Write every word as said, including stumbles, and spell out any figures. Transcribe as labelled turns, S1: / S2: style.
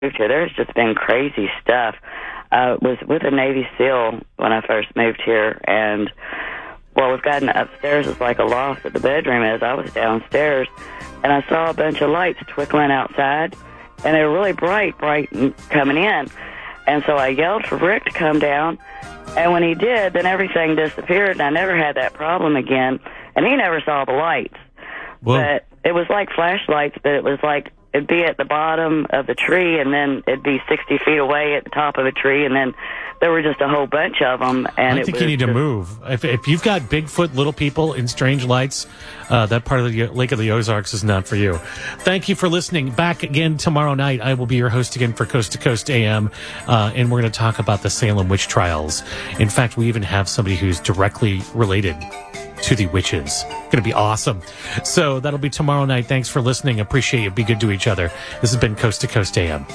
S1: moved here, there's just been crazy stuff. I uh, was with a Navy SEAL when I first moved here, and, well, we've gotten upstairs. It's like a loft that the bedroom is. I was downstairs, and I saw a bunch of lights twinkling outside, and they were really bright, bright coming in. And so I yelled for Rick to come down, and when he did, then everything disappeared, and I never had that problem again, and he never saw the lights.
S2: Whoa.
S1: But it was like flashlights, but it was like it'd be at the bottom of the tree, and then it'd be sixty feet away at the top of a tree, and then there were just a whole bunch of them. And
S2: I
S1: it
S2: think
S1: was
S2: you need to
S1: just,
S2: move. If, if you've got Bigfoot, little people, and strange lights, uh, that part of the Lake of the Ozarks is not for you. Thank you for listening. Back again tomorrow night. I will be your host again for Coast to Coast A M, uh, and we're going to talk about the Salem witch trials. In fact, we even have somebody who's directly related to the witches. Going to be awesome. So that'll be tomorrow night. Thanks for listening. Appreciate you. Be good to each other. This has been Coast to Coast A M.